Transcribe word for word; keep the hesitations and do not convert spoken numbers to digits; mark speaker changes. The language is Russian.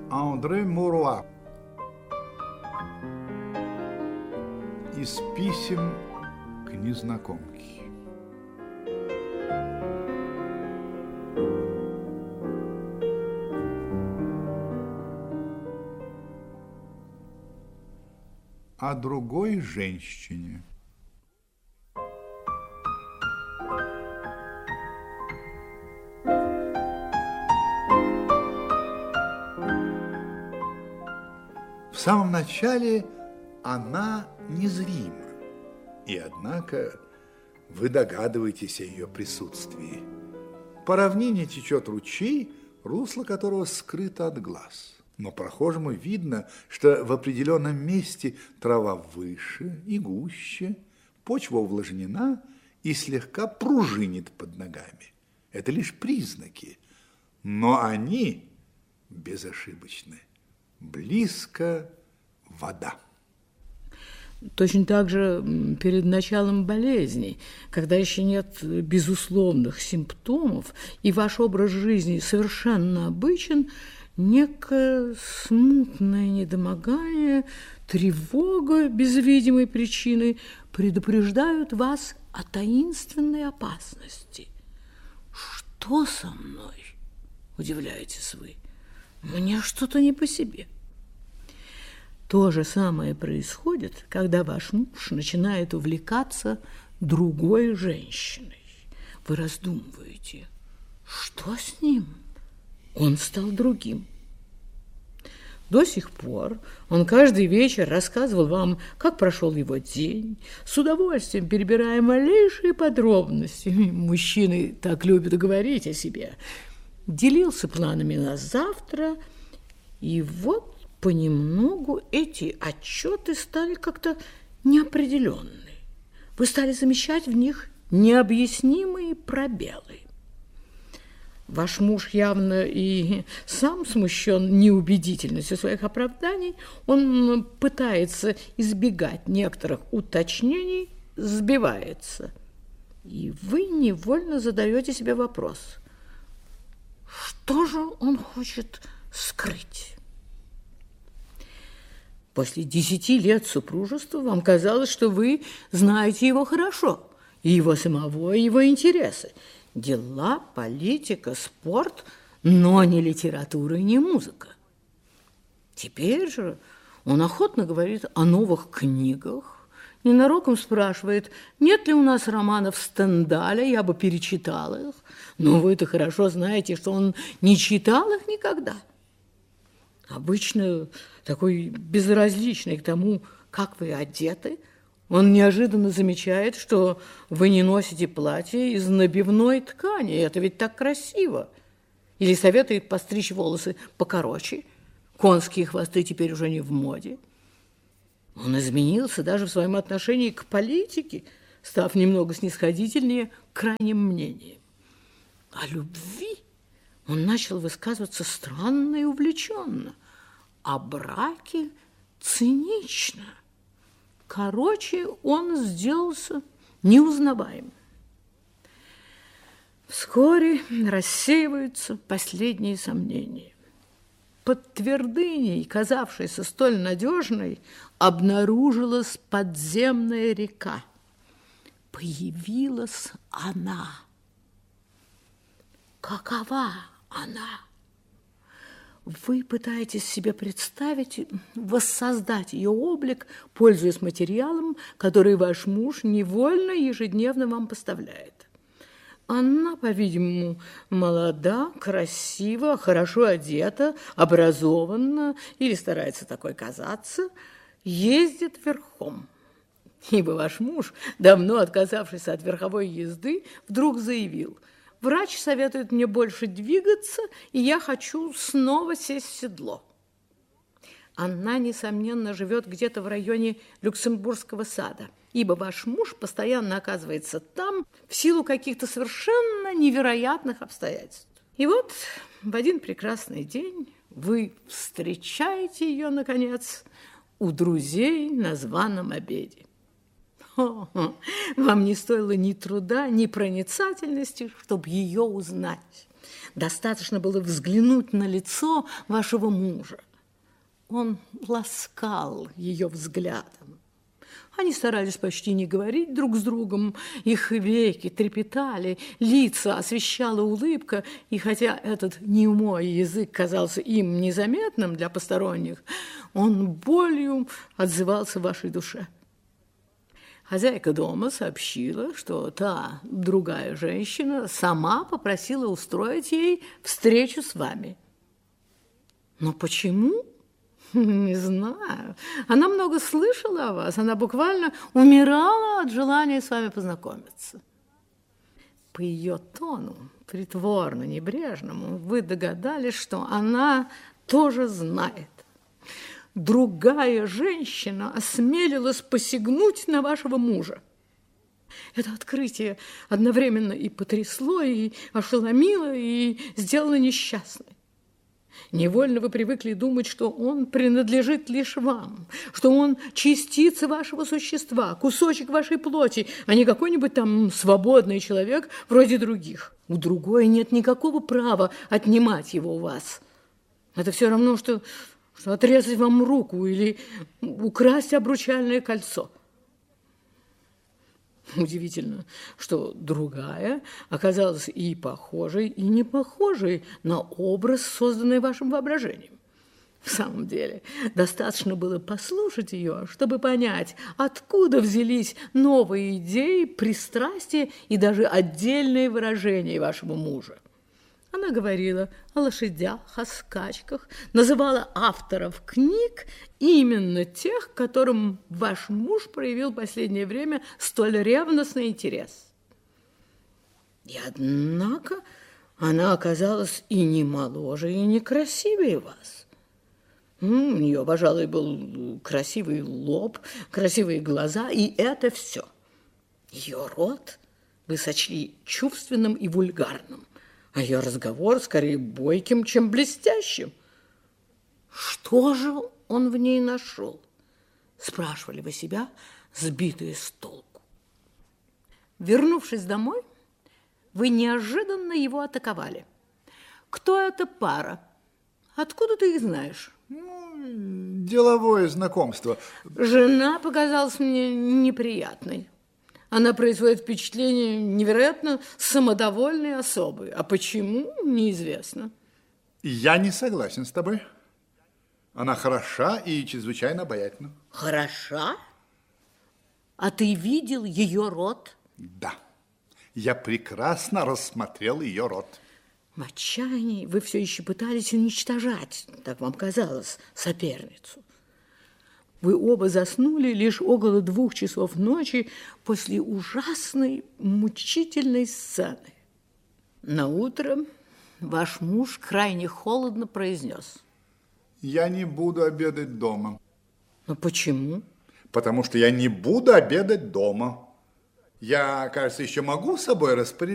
Speaker 1: Андре Муруа. Из писем к незнакомке. О другой женщине. В самом начале она незрима, и однако вы догадываетесь о ее присутствии. По равнине течет ручей, русло которого скрыто от глаз. Но прохожему видно, что в определенном месте трава выше и гуще, почва увлажнена и слегка пружинит под ногами. Это лишь признаки, но они безошибочны. Близко вода.
Speaker 2: Точно так же перед началом болезни, когда еще нет безусловных симптомов, и ваш образ жизни совершенно обычен, некое смутное недомогание, тревога без видимой причины предупреждают вас о таинственной опасности. Что со мной? Удивляетесь вы. Мне что-то не по себе. То же самое происходит, когда ваш муж начинает увлекаться другой женщиной. Вы раздумываете, что с ним? Он стал другим. До сих пор он каждый вечер рассказывал вам, как прошел его день, с удовольствием перебирая малейшие подробности. Мужчины так любят говорить о себе. Делился планами на завтра, и вот понемногу эти отчеты стали как-то неопределенны. Вы стали замечать в них необъяснимые пробелы. Ваш муж явно и сам смущен неубедительностью своих оправданий. Он пытается избегать некоторых уточнений, сбивается. И вы невольно задаете себе вопрос: что же он хочет скрыть? После десяти лет супружества вам казалось, что вы знаете его хорошо, и его самого, и его интересы. Дела, политика, спорт, но не литература и не музыка. Теперь же он охотно говорит о новых книгах, ненароком спрашивает, нет ли у нас романов Стендаля, я бы перечитала их. Но вы-то хорошо знаете, что он не читал их никогда. Обычно такой безразличный к тому, как вы одеты, он неожиданно замечает, что вы не носите платье из набивной ткани. Это ведь так красиво. Или советует постричь волосы покороче. Конские хвосты теперь уже не в моде. Он изменился даже в своем отношении к политике, став немного снисходительнее к крайним мнениям. О любви он начал высказываться странно и увлеченно, о браке цинично. Короче, он сделался неузнаваемым. Вскоре рассеиваются последние сомнения. Под твердыней, казавшейся столь надежной, обнаружилась подземная река. Появилась она. Какова она? Вы пытаетесь себе представить, воссоздать ее облик, пользуясь материалом, который ваш муж невольно ежедневно вам поставляет. Она, по-видимому, молода, красива, хорошо одета, образована или старается такой казаться, ездит верхом. Ибо ваш муж, давно отказавшийся от верховой езды, вдруг заявил: врач советует мне больше двигаться, и я хочу снова сесть в седло. Она, несомненно, живет где-то в районе Люксембургского сада, ибо ваш муж постоянно оказывается там в силу каких-то совершенно невероятных обстоятельств. И вот в один прекрасный день вы встречаете ее, наконец, у друзей на званом обеде. Вам не стоило ни труда, ни проницательности, чтобы ее узнать. Достаточно было взглянуть на лицо вашего мужа. Он ласкал ее взглядом. Они старались почти не говорить друг с другом, их веки трепетали, лица освещала улыбка, и хотя этот немой язык казался им незаметным для посторонних, он болью отзывался в вашей душе. Хозяйка дома сообщила, что та другая женщина сама попросила устроить ей встречу с вами. Но почему? Не знаю. Она много слышала о вас. Она буквально умирала от желания с вами познакомиться. По ее тону, притворно небрежному, вы догадались, что она тоже знает. Другая женщина осмелилась посягнуть на вашего мужа. Это открытие одновременно и потрясло, и ошеломило, и сделало несчастной. Невольно вы привыкли думать, что он принадлежит лишь вам, что он частица вашего существа, кусочек вашей плоти, а не какой-нибудь там свободный человек вроде других. У другой нет никакого права отнимать его у вас. Это все равно, что, что отрезать вам руку или украсть обручальное кольцо. Удивительно, что другая оказалась и похожей, и не похожей на образ, созданный вашим воображением. В самом деле, достаточно было послушать ее, чтобы понять, откуда взялись новые идеи, пристрастия и даже отдельные выражения вашего мужа. Она говорила о лошадях, о скачках, называла авторов книг, именно тех, к которым ваш муж проявил в последнее время столь ревностный интерес. И однако она оказалась и не моложе, и не красивее вас. У нее, пожалуй, был красивый лоб, красивые глаза, и это все. Ее рот вы сочли чувственным и вульгарным, а ее разговор скорее бойким, чем блестящим. Что же он в ней нашел? Спрашивали вы себя, сбитые с толку. Вернувшись домой, вы неожиданно его атаковали. Кто эта пара? Откуда ты их знаешь?
Speaker 1: Ну, деловое знакомство.
Speaker 2: Жена показалась мне неприятной. Она производит впечатление невероятно самодовольной особы. А почему, неизвестно.
Speaker 1: Я не согласен с тобой. Она хороша и чрезвычайно обаятельна.
Speaker 2: Хороша? А ты видел ее рот?
Speaker 1: Да. Я прекрасно рассмотрел ее рот.
Speaker 2: В отчаянии вы все еще пытались уничтожать, так вам казалось, соперницу. Вы оба заснули лишь около двух часов ночи после ужасной, мучительной сцены. Наутро ваш муж крайне холодно произнес:
Speaker 1: Я не буду обедать дома.
Speaker 2: Но почему?
Speaker 1: Потому что я не буду обедать дома. Я, кажется, еще могу собой распорядиться.